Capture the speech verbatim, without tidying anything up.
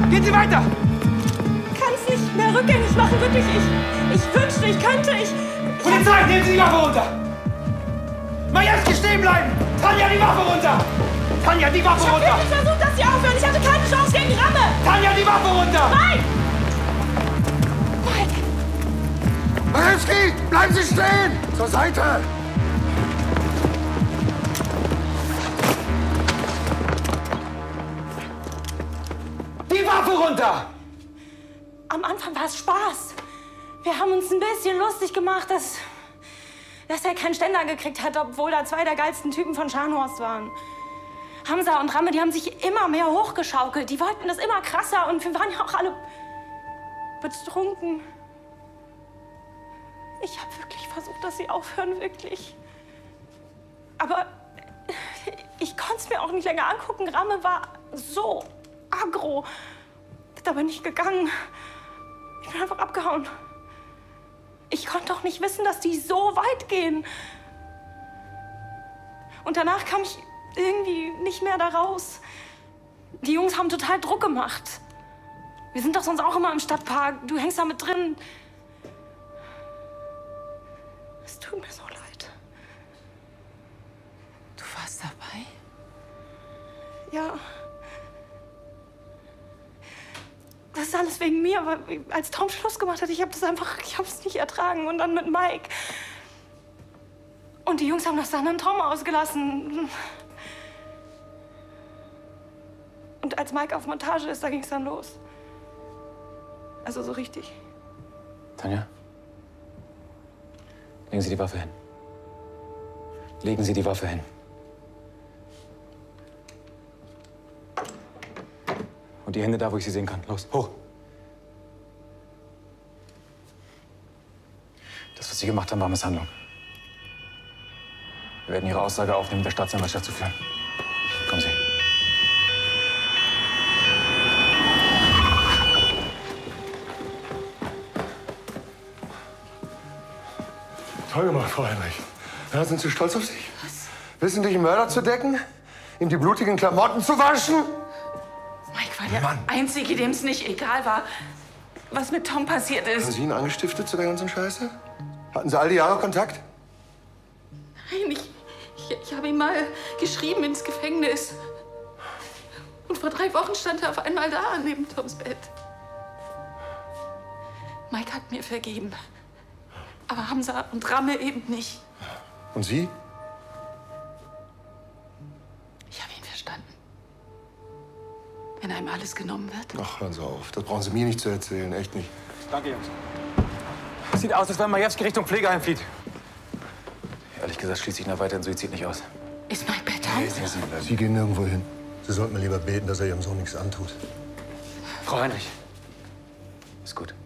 Gehen Sie weiter! Ich kann es nicht mehr rückgängig machen, wirklich. Ich, ich wünschte, ich könnte, ich... ich Polizei, nehmen Sie die Waffe runter! Majewski, stehen bleiben! Tanja, die Waffe runter! Tanja, die Waffe ich runter! Ich hab wirklich versucht, dass Sie aufhören. Ich hatte keine Chance gegen Ramme. Tanja, die Waffe runter! Mike! Mike! Majewski, bleiben Sie stehen! Zur Seite! Die Waffe runter! Am Anfang war es Spaß. Wir haben uns ein bisschen lustig gemacht, dass, dass er keinen Ständer gekriegt hat, obwohl da zwei der geilsten Typen von Scharnhorst waren. Hamza und Ramme, die haben sich immer mehr hochgeschaukelt. Die wollten das immer krasser und wir waren ja auch alle betrunken. Ich habe wirklich versucht, dass sie aufhören, wirklich. Aber ich konnte es mir auch nicht länger angucken. Ramme war so aggro. Ist aber nicht gegangen. Ich bin einfach abgehauen. Ich konnte doch nicht wissen, dass die so weit gehen. Und danach kam ich irgendwie nicht mehr da raus. Die Jungs haben total Druck gemacht. Wir sind doch sonst auch immer im Stadtpark. Du hängst da mit drin. Es tut mir so leid. Du warst dabei? Ja. Das ist alles wegen mir, aber als Tom Schluss gemacht hat, ich habe das einfach, ich habe es nicht ertragen. Und dann mit Mike. Und die Jungs haben das dann an Tom ausgelassen. Und als Mike auf Montage ist, da ging es dann los. Also so richtig. Tanja, legen Sie die Waffe hin. Legen Sie die Waffe hin. Und die Hände da, wo ich sie sehen kann. Los, hoch. Das, was Sie gemacht haben, war Misshandlung. Wir werden Ihre Aussage aufnehmen, der Staatsanwaltschaft zu führen. Kommen Sie. Toll gemacht, Frau Heinrich. Ja, sind Sie stolz auf sich? Was? Wissen dich, einen Mörder zu decken? Ihm die blutigen Klamotten zu waschen? Mike war der Mann. Einzige, dem es nicht egal war, was mit Tom passiert ist. Haben Sie ihn angestiftet zu der ganzen Scheiße? Hatten Sie all die Jahre Kontakt? Nein, ich, ich, ich habe ihm mal geschrieben ins Gefängnis. Und vor drei Wochen stand er auf einmal da, neben Toms Bett. Mike hat mir vergeben. Aber Hamza und Ramme eben nicht. Und Sie? Ich habe ihn verstanden. Wenn einem alles genommen wird. Ach, hören Sie auf. Das brauchen Sie mir nicht zu erzählen. Echt nicht. Danke, Jungs. Sieht aus, als wenn Majewski Richtung Pflegeheim flieht. Ehrlich gesagt schließe ich nach weiteren Suizid nicht aus. Ist Mike bei Tom? Nee, Sie müssen bleiben. Sie gehen nirgendwo hin. Sie sollten mir lieber beten, dass er Ihrem Sohn nichts antut. Frau Heinrich. Ist gut.